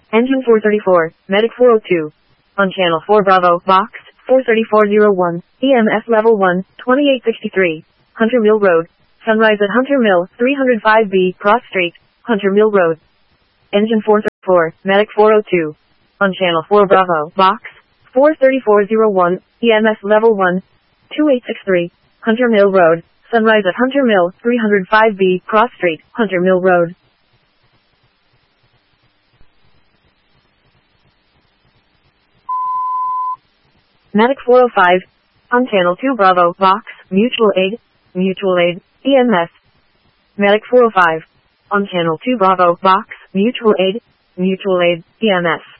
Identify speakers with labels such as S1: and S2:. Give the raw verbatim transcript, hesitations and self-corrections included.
S1: Engine four thirty-four, Medic four oh two. On Channel four Bravo, Box, four thirty-four oh one, E M S Level one, twenty-eight sixty-three, Hunter Mill Road. Sunrise at Hunter Mill, three oh five B, Cross Street, Hunter Mill Road. Engine four thirty-four, Medic four oh two. On Channel four Bravo, Box, four thirty-four oh one, E M S Level one, twenty-eight sixty-three, Hunter Mill Road. Sunrise at Hunter Mill, three oh five B, Cross Street, Hunter Mill Road. Medic four oh five. On Channel two Bravo, Box, Mutual Aid, Mutual Aid, E M S. Medic four oh five. On Channel two Bravo, Box, Mutual Aid, Mutual Aid, E M S.